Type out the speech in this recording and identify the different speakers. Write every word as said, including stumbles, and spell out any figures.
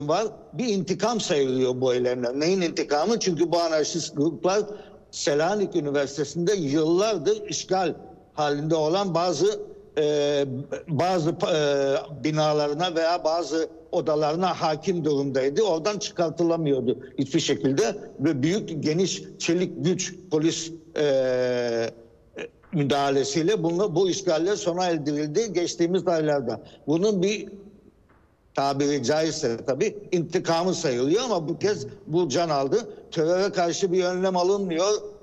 Speaker 1: var. Bir intikam sayılıyor bu eylemler. Neyin intikamı? Çünkü bu anarşist gruplar Selanik Üniversitesi'nde yıllardır işgal halinde olan bazı e, bazı e, binalarına veya bazı odalarına hakim durumdaydı. Oradan çıkartılamıyordu hiçbir şekilde ve büyük, geniş, çelik güç polis e, müdahalesiyle bunu, bu işgaller sona erdirildi geçtiğimiz aylarda. Bunun bir tabiri caizse tabii intikamı sayılıyor ama bu kez bu can aldı. Teröre karşı bir önlem alınmıyor.